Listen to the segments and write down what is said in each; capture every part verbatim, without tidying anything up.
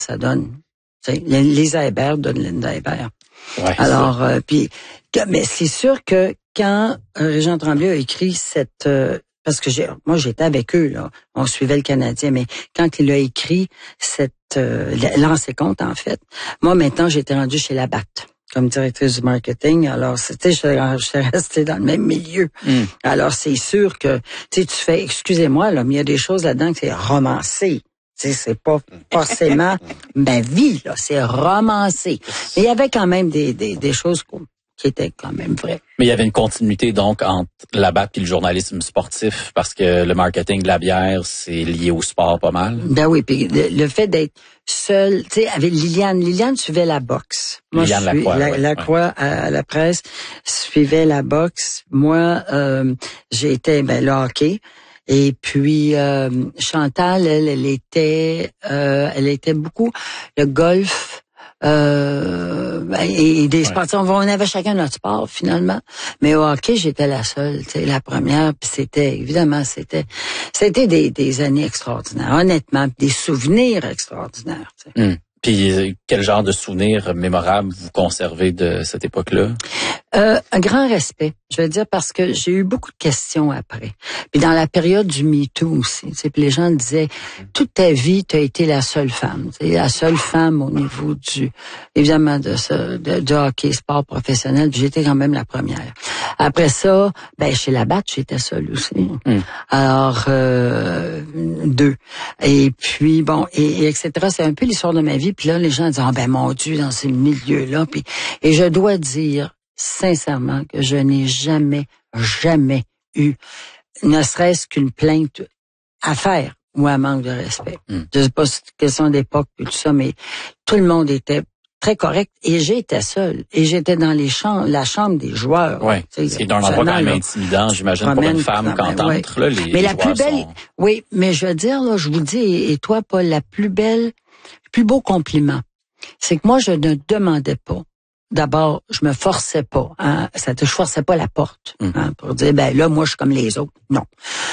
ça donne. Tu sais, Lisa Hébert donne Linda Hébert. Ouais, Alors, euh, puis, mais c'est sûr que quand euh, Régent Tremblay a écrit cette... Euh, parce que j'ai, moi, j'étais avec eux, là. On suivait le Canadien, mais quand il a écrit cette... Euh, lancé compte, en fait, moi, maintenant, j'étais rendue chez Labatt comme directrice du marketing. Alors, c'était, j'étais restée dans le même milieu. Mm. Alors, c'est sûr que, tu sais, tu fais, excusez-moi, là, mais il y a des choses là-dedans que c'est romancé. Tu sais, c'est pas forcément ma vie, là, c'est romancé. Mais il y avait quand même des, des, des choses qui étaient quand même vraies. Mais il y avait une continuité, donc, entre la batte et le journalisme sportif, parce que le marketing de la bière, c'est lié au sport pas mal. Ben oui, puis le, le fait d'être seul, tu sais, avec Liliane, Liliane suivait la boxe. Moi, Liliane je suis, Lacroix, la, ouais, Lacroix ouais. À, à la presse suivait la boxe. Moi, euh, j'ai été, ben, le hockey. Et puis euh, Chantal, elle, elle était, euh, elle était beaucoup le golf euh, et, et des sports. Ouais. On avait chacun notre sport finalement, mais au hockey j'étais la seule, tu sais, la première. Puis c'était évidemment, c'était, c'était des, des années extraordinaires, honnêtement, des souvenirs extraordinaires. Tu sais. Mmh. Puis quel genre de souvenirs mémorables vous conservez de cette époque-là? Euh, un grand respect, je veux dire, parce que j'ai eu beaucoup de questions après. Puis dans la période du MeToo aussi, tu sais, puis les gens disaient, toute ta vie, tu as été la seule femme. Tu sais, la seule femme au niveau du, évidemment, de ce, de, de hockey, sport professionnel, puis j'étais quand même la première. Après ça, ben chez Labatt, j'étais seule aussi. Mm. Alors, euh, deux. Et puis, bon, et, et et cetera. C'est un peu l'histoire de ma vie. Puis là, les gens disent, ah ben mon Dieu, dans ces milieux-là. Puis, et je dois dire, sincèrement, que je n'ai jamais, jamais eu, ne serait-ce qu'une plainte à faire ou un manque de respect. Mm. Je sais pas si c'est une question d'époque et tout ça, mais tout le monde était très correct. Et j'étais seule. Et j'étais dans les chambres, la chambre des joueurs. Oui, c'est dans un endroit quand même intimidant, j'imagine, pour une femme quand entre, ouais. là, les Mais les la plus belle, sont... oui, mais je veux dire, là, je vous dis, et toi, Paul, la plus belle, le plus beau compliment, c'est que moi, je ne demandais pas. D'abord, je me forçais pas, hein, ça te, je forçais pas la porte, hein, pour dire, ben là, moi, je suis comme les autres. Non.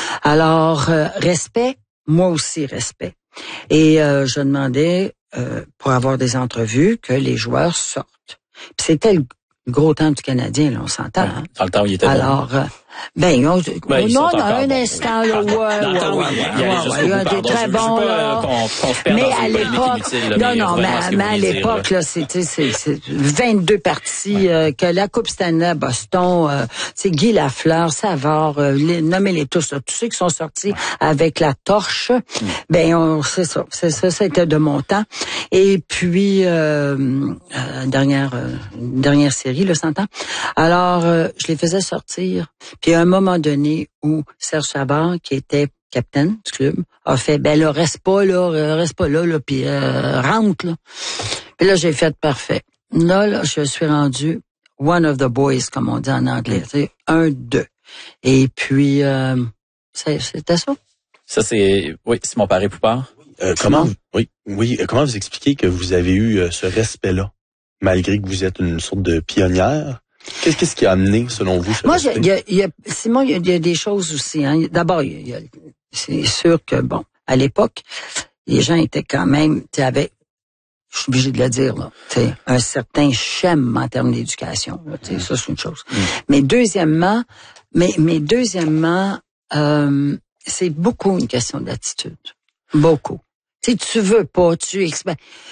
Alors, euh, respect, moi aussi, respect. Et euh, je demandais, euh, pour avoir des entrevues, que les joueurs sortent. Puis c'était le gros temps du Canadien, là, on s'entend. Ouais, hein? Dans le temps où il était Alors, bon. euh, ben, on, ben non, dans un bon, instant, là, ouais, ouais, ouais, il y a des très bons, là. Mais à l'époque, non, non, mais, mais à l'époque, là, c'était, c'est, c'est vingt-deux parties, euh, que la Coupe Stanley à Boston, euh, c'est Guy Lafleur, Savard, euh, les, nommez-les tous, là, tous ceux qui sont sortis avec la torche, mm. ben, on, c'est ça, c'est ça, c'était de mon temps. Et puis, euh, euh dernière, euh, dernière série, là, s'entend. Alors, euh, je les faisais sortir. Puis à un moment donné où Serge Savard, qui était capitaine du club, a fait, ben là, reste pas là, reste pas là, là, puis euh, rentre, là. Puis là, j'ai fait parfait. Là, là, je suis rendu one of the boys, comme on dit en anglais, tu sais, un, deux. Et puis, euh, c'était ça. Ça, c'est, oui, Simon Paré-Poupard. Euh, comment, vous, oui, oui, comment vous expliquez que vous avez eu euh, ce respect-là, malgré que vous êtes une sorte de pionnière? Qu'est-ce, qu'est-ce qui a amené, selon vous, ce Moi, respect? il y a, y a, Simon, il y, y a des choses aussi. Hein. D'abord, y a, y a, c'est sûr que, bon, à l'époque, les gens étaient quand même, tu avais, je suis obligé de le dire, là, tu sais, un certain schème en termes d'éducation. Là, mmh. Ça, c'est une chose. Mmh. Mais deuxièmement, mais, mais deuxièmement, euh, c'est beaucoup une question d'attitude. Beaucoup. Tu sais, tu veux pas, tu expé...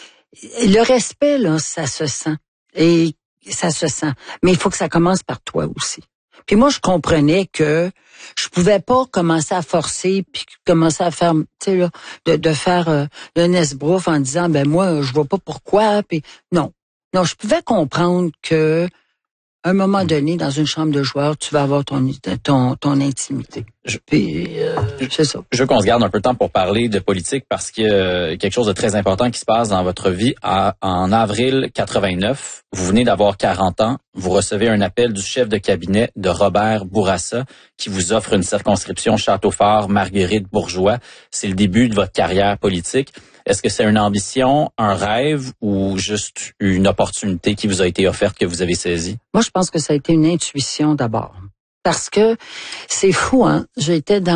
Le respect, là, ça se sent. Et ça se sent. Mais il faut que ça commence par toi aussi. Puis moi, je comprenais que je pouvais pas commencer à forcer puis commencer à faire, tu sais, là, de, de faire euh, le nesbrouf en disant, ben moi, je vois pas pourquoi. Puis non. Non, je pouvais comprendre que à un moment donné, dans une chambre de joueurs, tu vas avoir ton ton, ton intimité. Je, Puis, euh, c'est ça. Je veux qu'on se garde un peu de temps pour parler de politique parce qu'il y a quelque chose de très important qui se passe dans votre vie. À, en avril quatre-vingt-neuf, vous venez d'avoir quarante ans. Vous recevez un appel du chef de cabinet de Robert Bourassa qui vous offre une circonscription Château-Fort-Marguerite-Bourgeois. C'est le début de votre carrière politique. Est-ce que c'est une ambition, un rêve ou juste une opportunité qui vous a été offerte que vous avez saisie? Moi, je pense que ça a été une intuition d'abord. Parce que c'est fou, hein. J'étais dans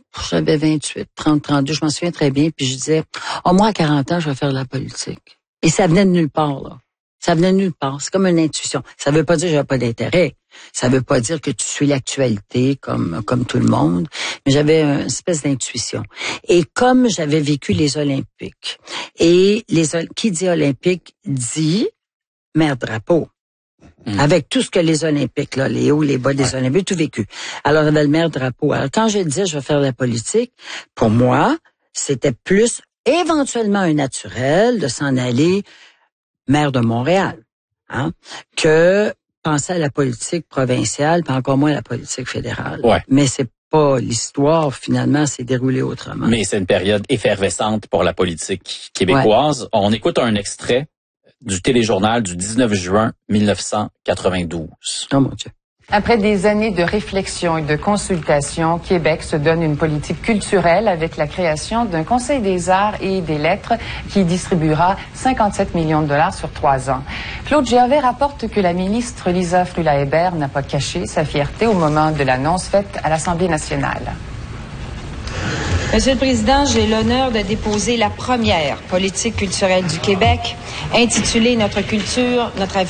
j'avais vingt-huit, trente, trente-deux, je m'en souviens très bien, puis je disais, oh, moi, à quarante ans, je vais faire de la politique. Et ça venait de nulle part, là. Ça venait de nulle part. C'est comme une intuition. Ça veut pas dire que j'avais pas d'intérêt. Ça veut pas dire que tu suis l'actualité comme comme tout le monde. Mais j'avais une espèce d'intuition. Et comme j'avais vécu les Olympiques, et les qui dit Olympique dit mère drapeau. Mmh. Avec tout ce que les Olympiques, là, les hauts, les bas des ouais. Olympiques, tout vécu. Alors, j'avais le mère drapeau. Alors, quand je disais je vais faire de la politique, pour moi, c'était plus éventuellement un naturel de s'en aller maire de Montréal, hein, que penser à la politique provinciale, puis encore moins à la politique fédérale. Ouais. Mais c'est pas l'histoire, finalement, s'est déroulée autrement. Mais c'est une période effervescente pour la politique québécoise. Ouais. On écoute un extrait du téléjournal du dix-neuf juin mille neuf cent quatre-vingt-douze. Oh mon Dieu. Après des années de réflexion et de consultation, Québec se donne une politique culturelle avec la création d'un Conseil des arts et des lettres qui distribuera cinquante-sept millions de dollars sur trois ans. Claude Gervais rapporte que la ministre Lisa Frulat-Hébert n'a pas caché sa fierté au moment de l'annonce faite à l'Assemblée nationale. Monsieur le Président, j'ai l'honneur de déposer la première politique culturelle du Québec, intitulée « Notre culture, notre avenir ».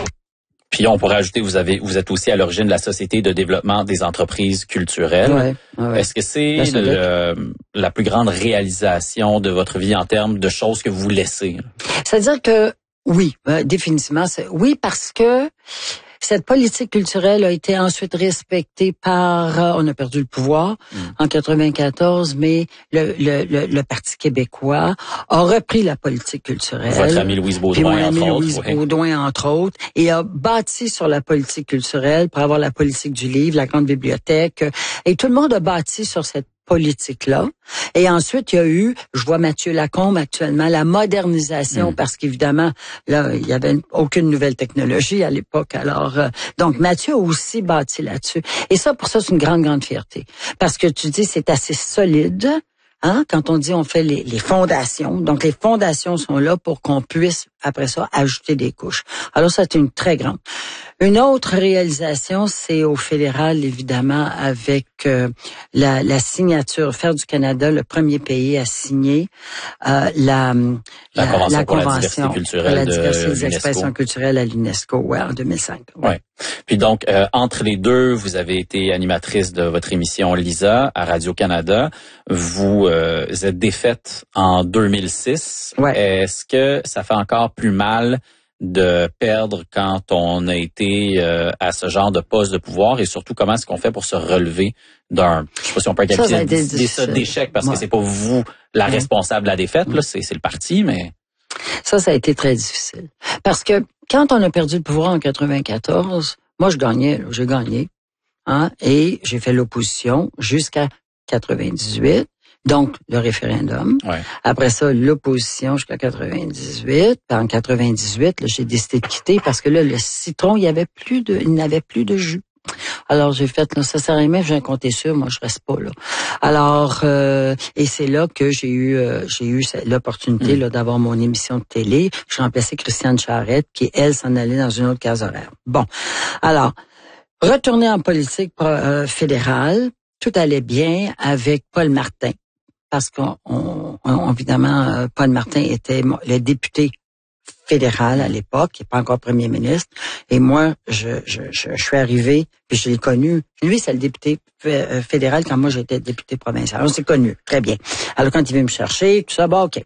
Puis on pourrait ajouter, vous avez, vous êtes aussi à l'origine de la Société de développement des entreprises culturelles. Ouais, ouais. Est-ce que c'est la, la plus grande réalisation de votre vie en termes de choses que vous laissez? C'est-à-dire que oui, euh, définitivement, c'est, oui, parce que cette politique culturelle a été ensuite respectée par, euh, on a perdu le pouvoir mmh. en quatre-vingt-quatorze, mais le, le, le, le Parti québécois a repris la politique culturelle. Votre ami Louise Baudouin, puis mon ami entre Louise autres. Baudouin, entre autres, et a bâti sur la politique culturelle pour avoir la politique du livre, la grande bibliothèque, et tout le monde a bâti sur cette politique-là. Et ensuite, il y a eu, je vois Mathieu Lacombe actuellement, la modernisation, mmh. parce qu'évidemment, là, il y avait aucune nouvelle technologie à l'époque. Alors, euh, donc Mathieu a aussi bâti là-dessus. Et ça, pour ça, c'est une grande, grande fierté. Parce que tu dis, c'est assez solide. Hein, quand on dit on fait les, les fondations, donc les fondations sont là pour qu'on puisse, après ça, ajouter des couches. Alors, ça, c'est une très grande. Une autre réalisation, c'est au fédéral, évidemment, avec euh, la, la signature, faire du Canada le premier pays à signer euh, la, la, la Convention la pour convention la diversité culturelle, la diversité de des expressions culturelles à l'UNESCO, ouais, en deux mille cinq. Ouais. ouais. Puis donc, euh, entre les deux, vous avez été animatrice de votre émission Lisa à Radio-Canada. Vous euh, êtes défaite en deux mille six. Ouais. Est-ce que ça fait encore plus mal de perdre quand on a été euh, à ce genre de poste de pouvoir, et surtout comment est-ce qu'on fait pour se relever d'un, je sais pas si on peut qualifier ça d'échec, parce ouais. que c'est pas vous la ouais. responsable de la défaite, là, c'est, c'est le parti, mais... Ça, ça a été très difficile. Parce que quand on a perdu le pouvoir en quatre-vingt-quatorze, moi je gagnais, j'ai gagné, hein, et j'ai fait l'opposition jusqu'à quatre-vingt-dix-huit. Donc, le référendum. Ouais. Après ça, l'opposition jusqu'à quatre-vingt-dix-huit. Puis en quatre-vingt-dix-huit, là, j'ai décidé de quitter parce que là, le citron, il y avait plus de, il n'avait plus de jus. Alors, j'ai fait, là, ça sert à rien, j'ai un compté sûr, moi, je reste pas là. Alors, euh, et c'est là que j'ai eu, euh, j'ai eu l'opportunité, mmh. là, d'avoir mon émission de télé. Je remplaçais Christiane Charette, qui, elle, s'en allait dans une autre case horaire. Bon. Alors, retourner en politique euh, fédérale, tout allait bien avec Paul Martin. Parce qu'on, on, on, évidemment, Paul Martin était le député fédéral à l'époque, il n'est pas encore premier ministre. Et moi, je, je, je, je suis arrivé, puis je l'ai connu. Lui, c'est le député fédéral quand moi, j'étais député provincial. On s'est connus, très bien. Alors, quand il veut me chercher, tout ça, bon, OK.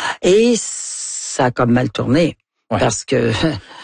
Et ça a comme mal tourné. Ouais. Parce que,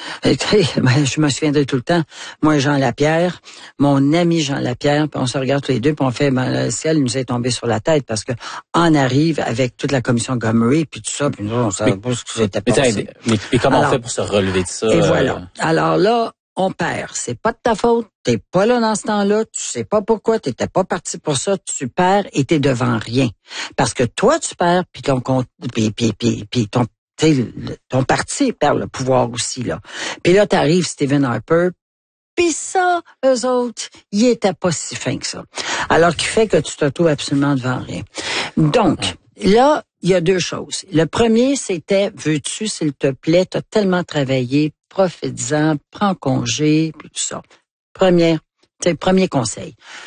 je me souviendrai tout le temps, moi, Jean Lapierre, mon ami Jean Lapierre, puis on se regarde tous les deux, puis on fait, ben, le ciel nous est tombé sur la tête, parce que on arrive avec toute la commission Gomery, puis tout ça, puis nous, on savait pas ce que c'était passé. Mais, mais, mais comment Alors, on fait pour se relever de ça? Et euh... voilà. Alors là, on perd. C'est pas de ta faute. T'es pas là dans ce temps-là. Tu sais pas pourquoi. T'étais pas parti pour ça. Tu perds et t'es devant rien. Parce que toi, tu perds, puis ton compte, puis, puis, puis, puis ton T'sais, ton parti perd le pouvoir aussi, là. Puis là, t'arrives Stephen Harper, puis ça, eux autres, ils étaient pas si fins que ça. Alors, qui fait que tu te trouves absolument devant rien. Donc, là, il y a deux choses. Le premier, c'était, veux-tu, s'il te plaît, t'as tellement travaillé, profites-en, prends congé, puis tout ça. Première, c'est le premier conseil.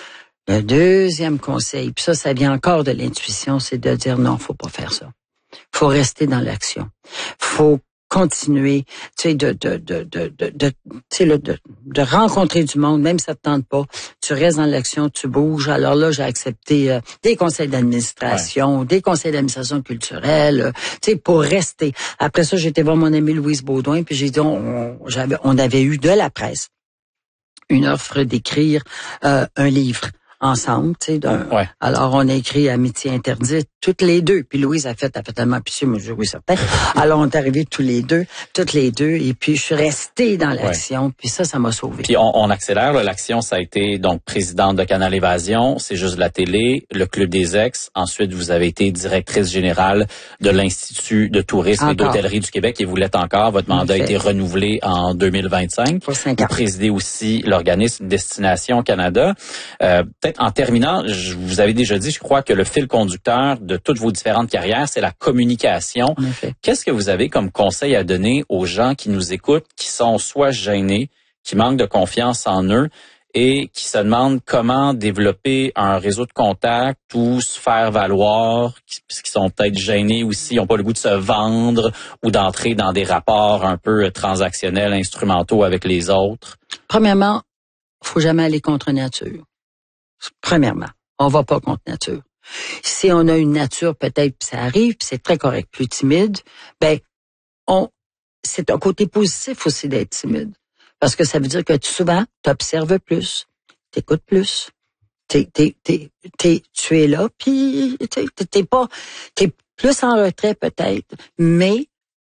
Le deuxième conseil, puis ça, ça vient encore de l'intuition, c'est de dire non, faut pas faire ça. Faut rester dans l'action. Faut continuer, tu sais, de, de, de, de, de, de tu sais, là, de, de rencontrer du monde, même si ça te tente pas. Tu restes dans l'action, tu bouges. Alors là, j'ai accepté euh, des conseils d'administration, ouais. des conseils d'administration culturelle, euh, tu sais, pour rester. Après ça, j'étais voir mon amie Louise Baudouin, puis j'ai dit, on, on, j'avais, on avait eu de la presse une offre d'écrire euh, un livre ensemble, tu sais. D'un... Ouais. Alors, on a écrit Amitié interdite, toutes les deux. Puis Louise a fait, elle fait tellement pitié, moi, je dis oui, certain. Alors, on est arrivés tous les deux, toutes les deux, et puis je suis restée dans l'action, ouais. puis ça, ça m'a sauvée. Puis on, on accélère, là, l'action, ça a été, donc, présidente de Canal Évasion, c'est juste de la télé, le Club des Ex. Ensuite, vous avez été directrice générale de l'Institut de tourisme encore. Et d'hôtellerie du Québec, et vous l'êtes encore. Votre mandat a été renouvelé en deux mille vingt-cinq. Pour cinq ans. Vous présidez aussi l'organisme Destination Canada. Euh, peut-être en terminant, je vous avez déjà dit, je crois que le fil conducteur de toutes vos différentes carrières, c'est la communication. Qu'est-ce que vous avez comme conseil à donner aux gens qui nous écoutent, qui sont soit gênés, qui manquent de confiance en eux et qui se demandent comment développer un réseau de contacts ou se faire valoir, qui, qui sont peut-être gênés aussi, n'ont pas le goût de se vendre ou d'entrer dans des rapports un peu transactionnels, instrumentaux avec les autres? Premièrement, faut jamais aller contre nature. Premièrement, on va pas contre nature. Si on a une nature, peut-être, puis ça arrive, puis c'est très correct, plus timide, ben, on, c'est un côté positif aussi d'être timide. Parce que ça veut dire que tu, souvent, t'observes plus, t'écoutes plus, t'es, t'es, t'es, t'es, tu es là, puis t'es, t'es pas, t'es plus en retrait peut-être, mais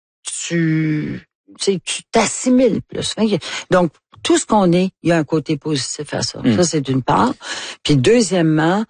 tu, tu t'assimiles plus. Donc, tout ce qu'on est, il y a un côté positif à ça. Mmh. Ça, c'est d'une part. Puis deuxièmement,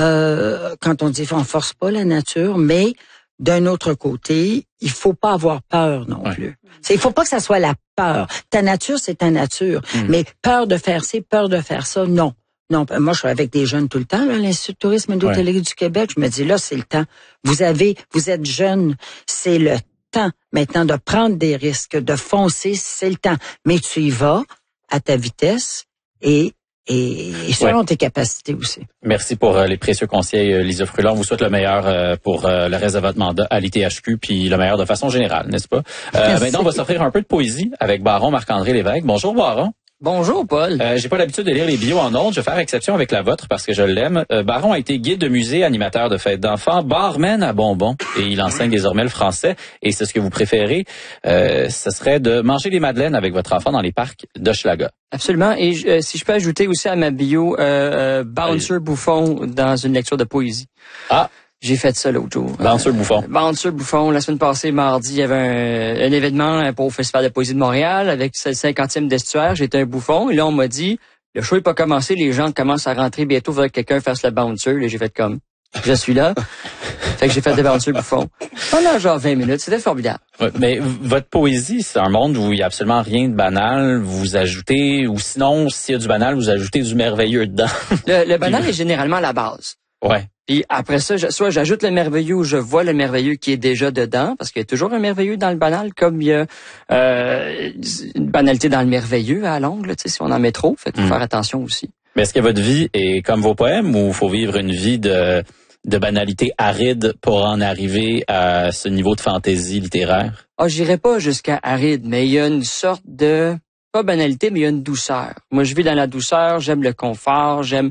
euh, quand on dit qu'on force pas la nature, mais d'un autre côté, il faut pas avoir peur non ouais. plus. C'est, il faut pas que ça soit la peur. Ta nature, c'est ta nature. Mmh. Mais peur de faire ci, peur de faire ça, non. Non, moi, je suis avec des jeunes tout le temps, là, l'Institut de tourisme et d'hôtellerie ouais. du Québec. Je me dis, là, c'est le temps. Vous avez, vous êtes jeunes, c'est le temps maintenant de prendre des risques, de foncer, c'est le temps. Mais tu y vas à ta vitesse et et, et selon ouais. tes capacités aussi. Merci pour euh, les précieux conseils, euh, Lisa Frulon. On vous souhaite le meilleur euh, pour euh, le reste de votre mandat à l'I T H Q, puis le meilleur de façon générale, n'est-ce pas? Euh, maintenant, on va s'offrir un peu de poésie avec Baron Marc-André Lévesque. Bonjour, Baron. Bonjour, Paul. Euh, j'ai pas l'habitude de lire les bios en ondes. Je vais faire exception avec la vôtre parce que je l'aime. Euh, Baron a été guide de musée, animateur de fêtes d'enfants, barman à bonbons et il enseigne désormais le français. Et c'est ce que vous préférez, euh, ce serait de manger des madeleines avec votre enfant dans les parcs d'Hochelaga. Absolument. Et euh, si je peux ajouter aussi à ma bio, euh, euh, bouncer bouffon dans une lecture de poésie. Ah. J'ai fait ça l'autre jour. Bouncer Bouffon. Euh, Bouncer Bouffon. La semaine passée, mardi, il y avait un, un événement pour le Festival de poésie de Montréal avec le cinquantième d'Estuaire. J'étais un bouffon. Et là, on m'a dit, le show n'est pas commencé, les gens commencent à rentrer bientôt, il faudrait que quelqu'un fasse le bouncer. Et j'ai fait comme, je suis là. Fait que j'ai fait le bouncer Bouffon. Pendant genre vingt minutes, c'était formidable. Ouais, mais votre poésie, c'est un monde où il n'y a absolument rien de banal. Vous ajoutez, ou sinon, s'il y a du banal, vous ajoutez du merveilleux dedans. Le, le banal est généralement la base. Ouais. Puis après ça, je, soit j'ajoute le merveilleux ou je vois le merveilleux qui est déjà dedans, parce qu'il y a toujours un merveilleux dans le banal, comme il y a euh, une banalité dans le merveilleux à l'ongle, tu sais, si on en met trop, fait qu'il faut mmh. faire attention aussi. Mais est-ce que votre vie est comme vos poèmes ou faut vivre une vie de, de banalité aride pour en arriver à ce niveau de fantaisie littéraire? Ah, j'irais pas jusqu'à aride, mais il y a une sorte de... pas banalité, mais il y a une douceur. Moi, je vis dans la douceur, j'aime le confort, j'aime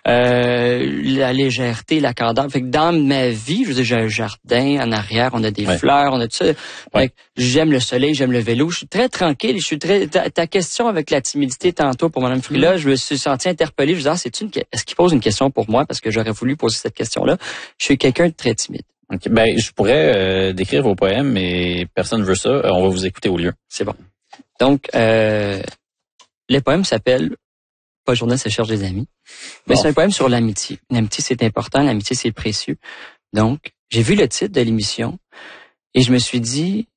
euh, la légèreté, la candeur. Fait que dans ma vie, je veux dire, j'ai un jardin en arrière, on a des ouais. fleurs, on a tout ça. Ouais. J'aime le soleil, j'aime le vélo. Je suis très tranquille. Je suis très. Ta, ta question avec la timidité tantôt pour Mme Frila, mmh. je me suis senti interpellé. Je me disais, ah, c'est une. Est-ce qu'il pose une question pour moi parce que j'aurais voulu poser cette question-là. Je suis quelqu'un de très timide. Okay. Ben, je pourrais euh, décrire vos poèmes, mais personne ne veut ça. On va vous écouter au lieu. C'est bon. Donc, euh, le poème s'appelle « Pas journée, ça cherche des amis ». Mais bon. C'est un poème sur l'amitié. L'amitié, c'est important. L'amitié, c'est précieux. Donc, j'ai vu le titre de l'émission et je me suis dit,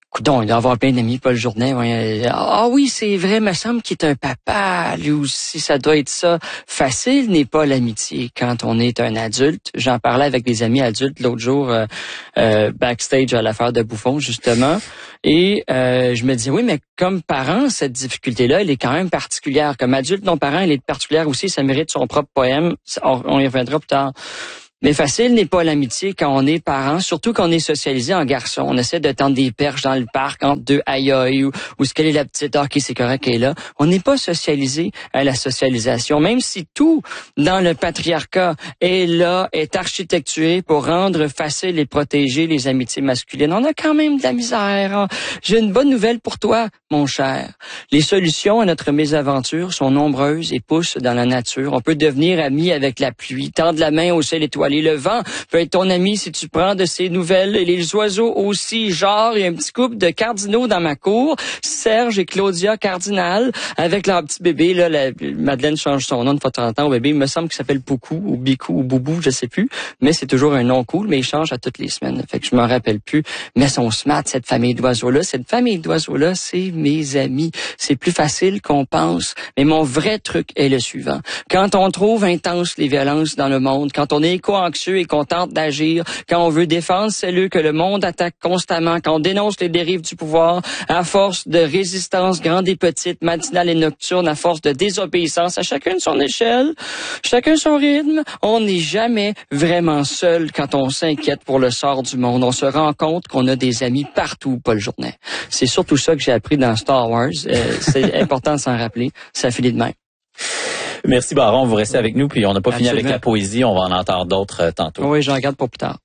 Coudon, il doit avoir plein d'amis, Paul Jourdain. Ah oui, c'est vrai, me semble qu'il est un papa. Lui aussi, ça doit être ça. Facile n'est pas l'amitié quand on est un adulte. J'en parlais avec des amis adultes l'autre jour, euh, euh, backstage à l'affaire de Bouffon, justement. Et euh, je me disais, oui, mais comme parent, cette difficulté-là, elle est quand même particulière. Comme adulte non parent, elle est particulière aussi. Ça mérite son propre poème. On, on y reviendra plus tard. Mais facile n'est pas l'amitié quand on est parent, surtout quand on est socialisé en garçon. On essaie de tendre des perches dans le parc entre deux aïe aïe ou, ou ce qu'elle est la petite, ah, ok, c'est correct, elle est là. On n'est pas socialisé à la socialisation, même si tout dans le patriarcat est là, est architecturé pour rendre facile et protéger les amitiés masculines. On a quand même de la misère. J'ai une bonne nouvelle pour toi, mon cher. Les solutions à notre mésaventure sont nombreuses et poussent dans la nature. On peut devenir ami avec la pluie, tendre la main au ciel étoilé. Le vent peut être ton ami si tu prends de ses nouvelles. Et les oiseaux aussi. Genre, il y a un petit couple de cardinaux dans ma cour. Serge et Claudia Cardinal, avec leur petit bébé. Là, la, Madeleine change son nom de fois de trente ans au bébé. Il me semble qu'il s'appelle Poucou ou Bicou ou Boubou, je sais plus. Mais c'est toujours un nom cool, mais il change à toutes les semaines. Fait que je m'en rappelle plus. Mais son smart, cette famille d'oiseaux-là. Cette famille d'oiseaux-là, c'est mes amis. C'est plus facile qu'on pense. Mais mon vrai truc est le suivant. Quand on trouve intense les violences dans le monde, quand on est éco anxieux et qu'on tente d'agir, quand on veut défendre celles que le monde attaque constamment, quand on dénonce les dérives du pouvoir, à force de résistance grande et petite, matinale et nocturne, à force de désobéissance, à chacun son échelle, chacun son rythme, on n'est jamais vraiment seul quand on s'inquiète pour le sort du monde. On se rend compte qu'on a des amis partout, Paul Jourdain. C'est surtout ça que j'ai appris dans Star Wars. Euh, c'est important de s'en rappeler. Ça finit de même. Merci Baron, vous restez avec nous, puis on n'a pas Absolument. fini avec la poésie, on va en entendre d'autres euh, tantôt. Oui, j'en regarde pour plus tard.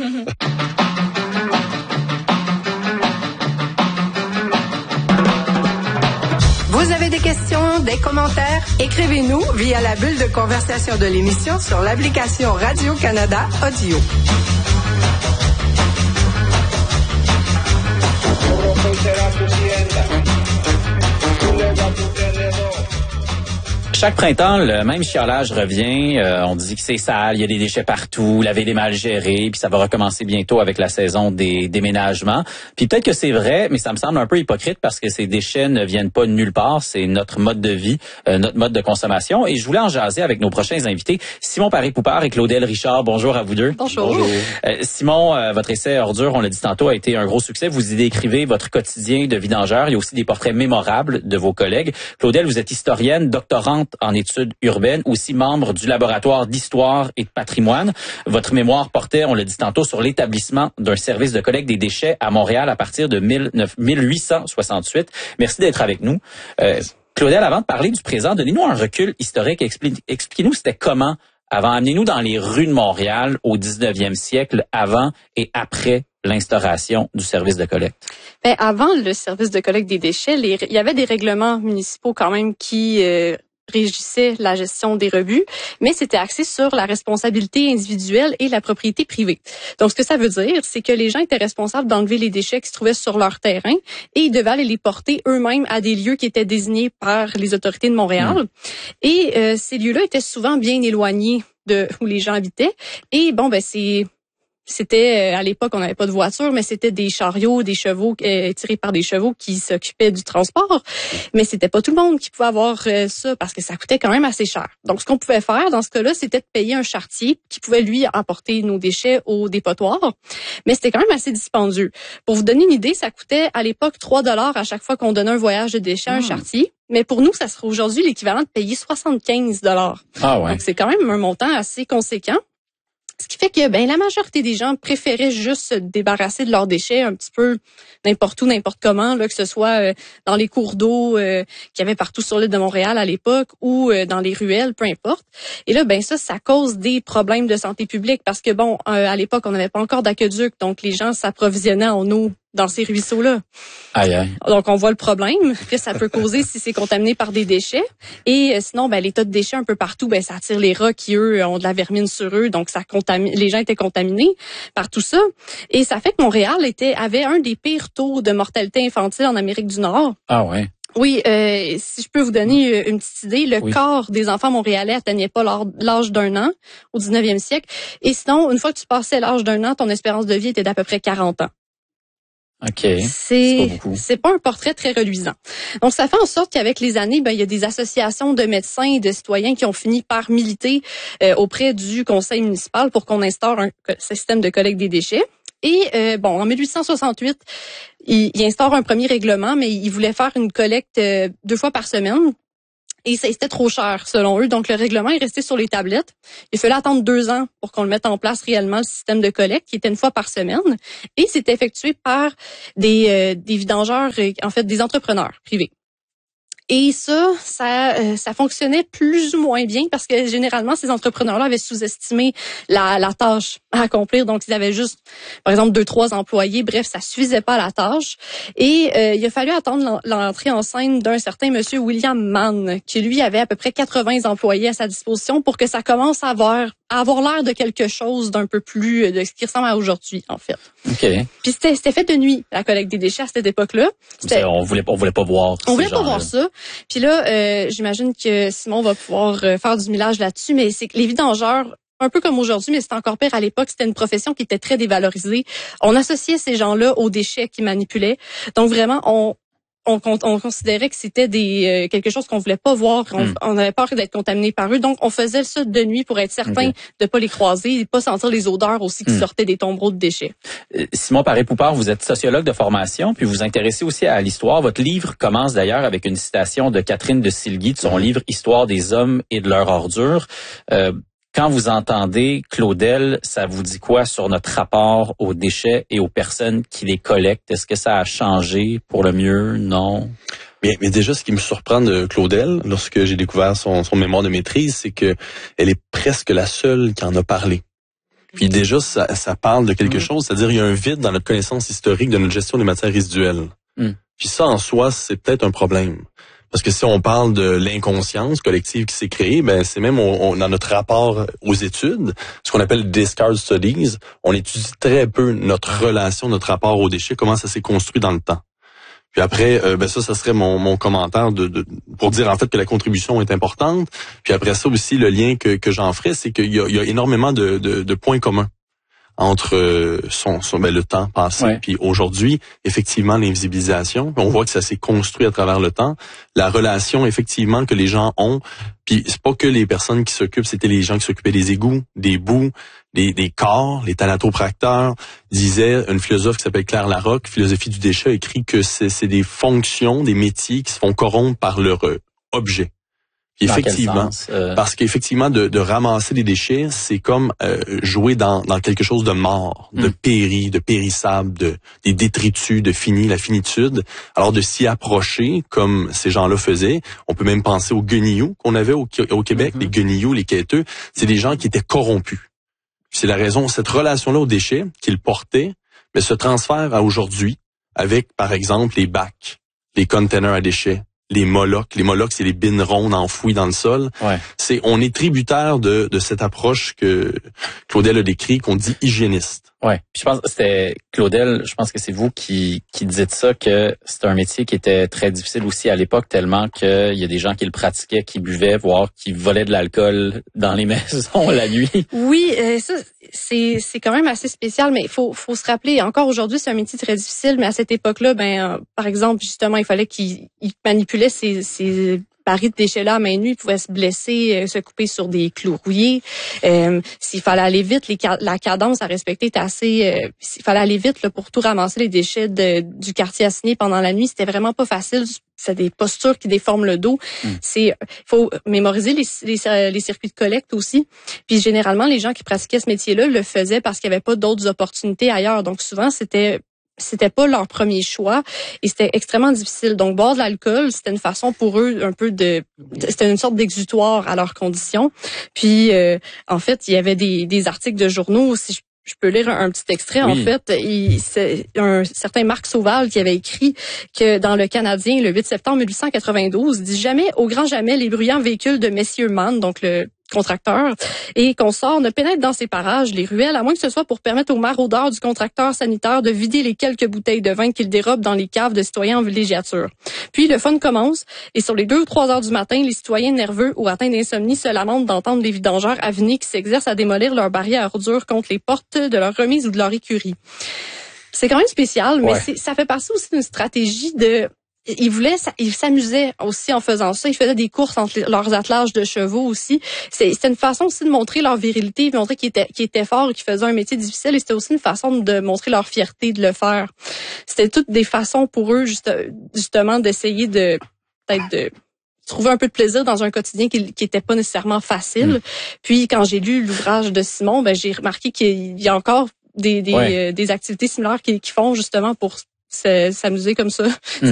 Vous avez des questions, des commentaires? Écrivez-nous via la bulle de conversation de l'émission sur l'application Radio-Canada Audio. Chaque printemps, le même chiolage revient. Euh, on dit que c'est sale, il y a des déchets partout, la ville est mal gérée, puis ça va recommencer bientôt avec la saison des déménagements. Puis peut-être que c'est vrai, mais ça me semble un peu hypocrite parce que ces déchets ne viennent pas de nulle part. C'est notre mode de vie, euh, notre mode de consommation. Et je voulais en jaser avec nos prochains invités, Simon Paré-Poupard et Claudel Richard. Bonjour à vous deux. Bonjour. Bonjour. Euh, Simon, euh, votre essai Ordure, on l'a dit tantôt, a été un gros succès. Vous y décrivez votre quotidien de vidangeur. Il y a aussi des portraits mémorables de vos collègues. Claudel, vous êtes historienne, doctorante en études urbaines, aussi membre du laboratoire d'histoire et de patrimoine. Votre mémoire portait, on l'a dit tantôt, sur l'établissement d'un service de collecte des déchets à Montréal à partir de mille huit cent soixante-huit. Merci d'être avec nous. Euh, Claudel, avant de parler du présent, donnez-nous un recul historique. Expli- expliquez-nous c'était comment avant. Amenez-nous dans les rues de Montréal au dix-neuvième siècle, avant et après l'instauration du service de collecte. Ben, avant le service de collecte des déchets, les, il y avait des règlements municipaux quand même qui euh, régissaient la gestion des rebuts, mais c'était axé sur la responsabilité individuelle et la propriété privée. Donc, ce que ça veut dire, c'est que les gens étaient responsables d'enlever les déchets qui se trouvaient sur leur terrain et ils devaient aller les porter eux-mêmes à des lieux qui étaient désignés par les autorités de Montréal. Mmh. Et euh, ces lieux-là étaient souvent bien éloignés de où les gens habitaient. Et bon, ben c'est... C'était, à l'époque, on n'avait pas de voiture, mais c'était des chariots, des chevaux, euh, tirés par des chevaux qui s'occupaient du transport. Mais c'était pas tout le monde qui pouvait avoir euh, ça parce que ça coûtait quand même assez cher. Donc, ce qu'on pouvait faire dans ce cas-là, c'était de payer un charretier qui pouvait, lui, apporter nos déchets au dépotoir. Mais c'était quand même assez dispendieux. Pour vous donner une idée, ça coûtait à l'époque trois dollars à chaque fois qu'on donnait un voyage de déchets à un mmh. charretier. Mais pour nous, ça serait aujourd'hui l'équivalent de payer soixante-quinze dollars. Ah ouais. Donc, c'est quand même un montant assez conséquent. Ce qui fait que ben la majorité des gens préféraient juste se débarrasser de leurs déchets un petit peu n'importe où, n'importe comment, là, que ce soit euh, dans les cours d'eau euh, qu'il y avait partout sur l'île de Montréal à l'époque ou euh, dans les ruelles, peu importe. Et là, ben ça, ça cause des problèmes de santé publique parce que bon, euh, à l'époque, on n'avait pas encore d'aqueduc, donc les gens s'approvisionnaient en eau dans ces ruisseaux-là. Aïe, aïe. Donc, on voit le problème que ça peut causer si c'est contaminé par des déchets. Et euh, sinon, ben, les tas de déchets un peu partout, ben, ça attire les rats qui, eux, ont de la vermine sur eux. Donc, ça contamine, les gens étaient contaminés par tout ça. Et ça fait que Montréal était, avait un des pires taux de mortalité infantile en Amérique du Nord. Ah ouais. Oui, euh, si je peux vous donner une petite idée, le oui. quart des enfants montréalais atteignaient pas l'âge d'un an au dix-neuvième siècle. Et sinon, une fois que tu passais l'âge d'un an, ton espérance de vie était d'à peu près quarante ans. OK. C'est, c'est pas beaucoup. C'est pas un portrait très reluisant. Donc, ça fait en sorte qu'avec les années, ben, il y a des associations de médecins et de citoyens qui ont fini par militer euh, auprès du conseil municipal pour qu'on instaure un système de collecte des déchets. Et euh, bon, en dix-huit cent soixante-huit, il, il instaure un premier règlement, mais il voulait faire une collecte euh, deux fois par semaine. Et c'était trop cher, selon eux. Donc, le règlement est resté sur les tablettes. Il fallait attendre deux ans pour qu'on le mette en place réellement, le système de collecte, qui était une fois par semaine. Et c'est effectué par des, euh, des vidangeurs, en fait, des entrepreneurs privés. Et ça, ça, euh, ça fonctionnait plus ou moins bien parce que généralement, ces entrepreneurs-là avaient sous-estimé la, la tâche à accomplir. Donc, ils avaient juste, par exemple, deux, trois employés. Bref, ça suffisait pas à la tâche. Et euh, il a fallu attendre l'entrée en scène d'un certain monsieur William Mann, qui lui avait à peu près quatre-vingts employés à sa disposition pour que ça commence à avoir, à avoir l'air de quelque chose d'un peu plus, de ce qui ressemble à aujourd'hui, en fait. OK. Puis c'était, c'était fait de nuit, la collecte des déchets à cette époque-là. C'était, on voulait, on voulait pas voir. On voulait pas voir ça. Puis là, euh, j'imagine que Simon va pouvoir euh, faire du millage là-dessus, mais c'est que les vidangeurs, un peu comme aujourd'hui, mais c'était encore pire à l'époque, c'était une profession qui était très dévalorisée. On associait ces gens-là aux déchets qu'ils manipulaient. Donc vraiment, on On, on considérait que c'était des euh, quelque chose qu'on voulait pas voir. On, mm. on avait peur d'être contaminé par eux. Donc, on faisait ça de nuit pour être certain okay. de pas les croiser et pas sentir les odeurs aussi qui mm. sortaient des tombereaux de déchets. Simon Paré-Poupard, vous êtes sociologue de formation, puis vous vous intéressez aussi à l'histoire. Votre livre commence d'ailleurs avec une citation de Catherine de Silguy de son mm. livre « Histoire des hommes et de leur ordure euh, ». Quand vous entendez Claudel, ça vous dit quoi sur notre rapport aux déchets et aux personnes qui les collectent? Est-ce que ça a changé pour le mieux? Non? Bien, mais déjà, ce qui me surprend de Claudel, lorsque j'ai découvert son, son mémoire de maîtrise, c'est que elle est presque la seule qui en a parlé. Puis déjà, ça, ça parle de quelque mmh. chose, c'est-à-dire il y a un vide dans notre connaissance historique de notre gestion des matières résiduelles. Mmh. Puis ça, en soi, c'est peut-être un problème. Parce que si on parle de l'inconscience collective qui s'est créée, ben c'est même on, on, dans notre rapport aux études, ce qu'on appelle discard studies, on étudie très peu notre relation, notre rapport aux déchets, comment ça s'est construit dans le temps. Puis après, euh, ben ça, ça serait mon, mon commentaire de, de pour dire en fait que la contribution est importante. Puis après ça aussi, le lien que, que j'en ferais, c'est qu'il y a, il y a énormément de, de, de points communs entre son, son ben, le temps passé ouais. puis aujourd'hui, effectivement l'invisibilisation, on voit que ça s'est construit à travers le temps, la relation effectivement que les gens ont, puis c'est pas que les personnes qui s'occupent, c'était les gens qui s'occupaient des égouts, des boues, des, des corps, les thanatopracteurs. Disait une philosophe qui s'appelle Claire Larocque, philosophie du déchet, écrit que c'est, c'est des fonctions, des métiers qui se font corrompre par leur euh, objet. Effectivement, euh... parce qu'effectivement, de, de ramasser des déchets, c'est comme euh, jouer dans, dans quelque chose de mort, de mm. péri, de périssable, de des détritus, de fini, la finitude. Alors de s'y approcher, comme ces gens-là faisaient, on peut même penser aux guenilloux qu'on avait au, au Québec, mm-hmm. les guenilloux, les quêteux, c'est des gens qui étaient corrompus. C'est la raison, cette relation-là aux déchets qu'ils portaient, mais se transfère à aujourd'hui avec, par exemple, les bacs, les containers à déchets. Les molocs, les molocs, c'est les bines rondes enfouies dans le sol. Ouais. C'est, on est tributaire de, de cette approche que Claudel a décrit, qu'on dit hygiéniste. Ouais. Puis je pense que c'était Claudel, je pense que c'est vous qui qui dites ça, que c'était un métier qui était très difficile aussi à l'époque, tellement qu'il y a des gens qui le pratiquaient, qui buvaient, voire qui volaient de l'alcool dans les maisons la nuit. Oui, euh, ça c'est c'est quand même assez spécial, mais il faut faut se rappeler, encore aujourd'hui c'est un métier très difficile, mais à cette époque-là, ben euh, par exemple justement il fallait qu'il il manipulait ces ces barils de déchets-là à main nue, il pouvait se blesser, euh, se couper sur des clous rouillés. Euh, s'il fallait aller vite, les ca- la cadence à respecter était assez... Euh, s'il fallait aller vite là, pour tout ramasser les déchets de, du quartier assigné pendant la nuit, c'était vraiment pas facile. C'est des postures qui déforment le dos. Mm. C'est, il faut mémoriser les, les, les circuits de collecte aussi. Puis généralement, les gens qui pratiquaient ce métier-là le faisaient parce qu'il n'y avait pas d'autres opportunités ailleurs. Donc souvent, c'était... c'était pas leur premier choix et c'était extrêmement difficile. Donc, boire de l'alcool, c'était une façon pour eux un peu de... C'était une sorte d'exutoire à leurs conditions. Puis, euh, en fait, il y avait des, des articles de journaux, si je, je peux lire un, un petit extrait. Oui. En fait, il, c'est un certain Marc Sauval qui avait écrit que dans le Canadien, le huit septembre dix-huit cent quatre-vingt-douze, dit « Jamais, au grand jamais, les bruyants véhicules de messieurs Mann, donc le contracteur, et consorts ne pénètrent dans ces parages, les ruelles, à moins que ce soit pour permettre aux maraudeurs du contracteur sanitaire de vider les quelques bouteilles de vin qu'ils dérobent dans les caves de citoyens en villégiature. Puis le fun commence, et sur les deux ou trois heures du matin, les citoyens nerveux ou atteints d'insomnie se lamentent d'entendre les vidangeurs avinés qui s'exercent à démolir leurs barrières à ordures contre les portes de leur remise ou de leur écurie. » C'est quand même spécial, mais Ouais. c'est, ça fait partie aussi d'une stratégie de... Ils voulaient, ils s'amusaient aussi en faisant ça. Ils faisaient des courses entre les, leurs attelages de chevaux aussi. C'est, c'était une façon aussi de montrer leur virilité, de montrer qu'ils étaient, qu'ils étaient forts et qu'ils faisaient un métier difficile. Et c'était aussi une façon de montrer leur fierté de le faire. C'était toutes des façons pour eux, juste, justement, d'essayer de, peut-être de trouver un peu de plaisir dans un quotidien qui, qui était pas nécessairement facile. Mmh. Puis, quand j'ai lu l'ouvrage de Simon, ben, j'ai remarqué qu'il y a encore des, des, ouais. euh, des activités similaires qu'ils, qu'ils font justement pour s'amuser comme ça. Mmh.